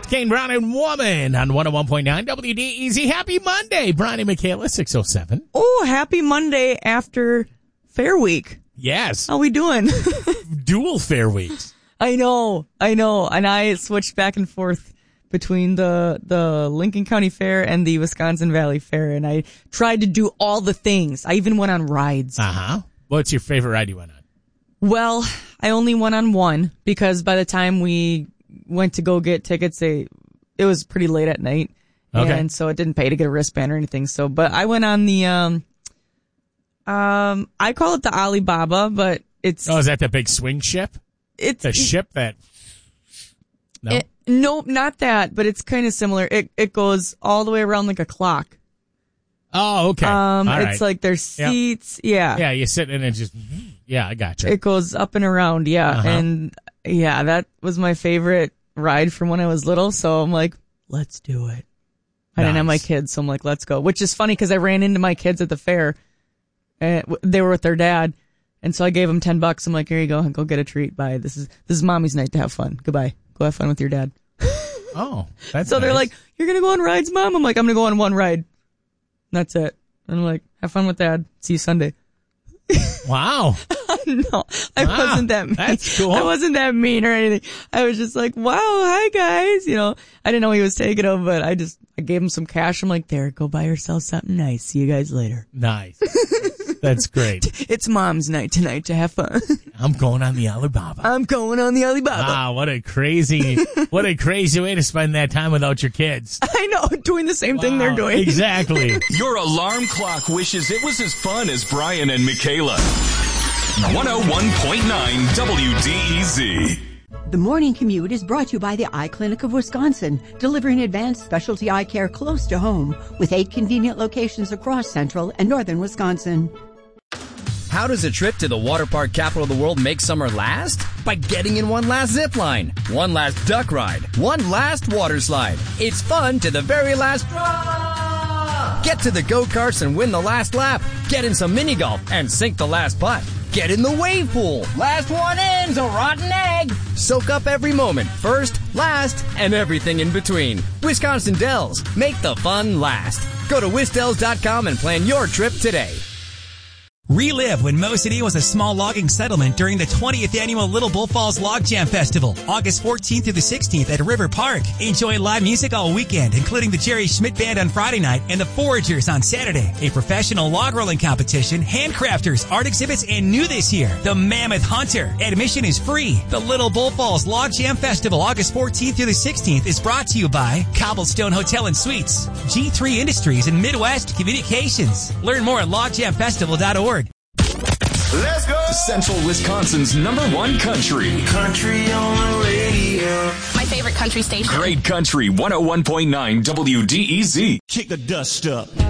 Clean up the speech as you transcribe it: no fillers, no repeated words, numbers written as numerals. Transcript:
Kane Brown and Woman on 101.9 WDEZ. Happy Monday, Brian and Michaela, 607. Oh, happy Monday after Fair Week. Yes. How we doing? Dual Fair Weeks. I know. And I switched back and forth between the Lincoln County Fair and the Wisconsin Valley Fair, and I tried to do all the things. I even went on rides. Uh-huh. What's your favorite ride you went on? Well, I only went on one because by the time we went to go get tickets, it was pretty late at night. Okay. And so it didn't pay to get a wristband or anything. So, but I went on the, I call it the Alibaba, but it's. Oh, is that the big swing ship? It's the ship that. No. No, not that, but it's kind of similar. It goes all the way around like a clock. Oh, okay. All right. It's like there's seats. Yeah. Yeah, you sit in and just. Yeah, I gotcha. It goes up and around. Yeah. Uh-huh. And yeah, that was my favorite ride from when I was little. So I'm like, let's do it. I didn't have my kids, so I'm like, let's go. Which is funny because I ran into my kids at the fair. And they were with their dad. And so I gave them $10. I'm like, here you go. Go get a treat. Bye. This is mommy's night to have fun. Goodbye. Go have fun with your dad. Oh, that's so nice. They're like, you're going to go on rides, Mom? I'm like, I'm going to go on one ride. That's it. And I'm like, have fun with Dad. See you Sunday. Wow. No, I wasn't that mean. That's cool. I wasn't that mean or anything. I was just like, wow, hi guys. You know, I didn't know he was taking them, but I gave him some cash. I'm like, there, go buy yourself something nice. See you guys later. Nice. That's great. It's Mom's night tonight to have fun. I'm going on the Alibaba. I'm going on the Alibaba. Wow, what a crazy way to spend that time without your kids. I know, doing the same thing they're doing. Exactly. Your alarm clock wishes it was as fun as Brian and Michaela. 101.9 WDEZ. The Morning Commute is brought to you by the Eye Clinic of Wisconsin, delivering advanced specialty eye care close to home with 8 convenient locations across central and northern Wisconsin. How does a trip to the water park capital of the world make summer last? By getting in one last zip line, one last duck ride, one last water slide. It's fun to the very last drop. Get to the go-karts and win the last lap. Get in some mini golf and sink the last putt. Get in the wave pool. Last one in's a rotten egg. Soak up every moment, first, last, and everything in between. Wisconsin Dells. Make the fun last. Go to wisdells.com and plan your trip today. Relive when Mo City was a small logging settlement during the 20th annual Little Bull Falls Log Jam Festival, August 14th through the 16th at River Park. Enjoy live music all weekend, including the Jerry Schmidt Band on Friday night and the Foragers on Saturday. A professional log rolling competition, handcrafters, art exhibits, and new this year, the Mammoth Hunter. Admission is free. The Little Bull Falls Log Jam Festival, August 14th through the 16th, is brought to you by Cobblestone Hotel and Suites, G3 Industries, and Midwest Communications. Learn more at logjamfestival.org. Let's go! Central Wisconsin's #1 country. Country on the radio. My favorite country station. Great Country 101.9 WDEZ. Kick the dust up.